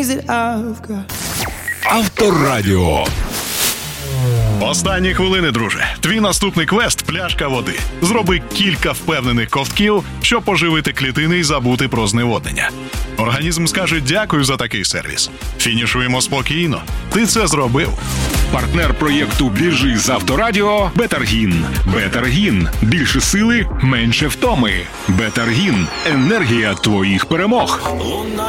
Авторадіо. Останні хвилини, друже. Твій наступний квест – пляшка води. Зроби кілька впевнених ковтків, щоб поживити клітини і забути про зневоднення. Організм скаже дякую за такий сервіс. Фінішуємо спокійно. Ти це зробив. Партнер проєкту «Біжи з Авторадіо» – Бетаргін. Бетаргін. Більше сили, менше втоми. Бетаргін. Енергія твоїх перемог. Луна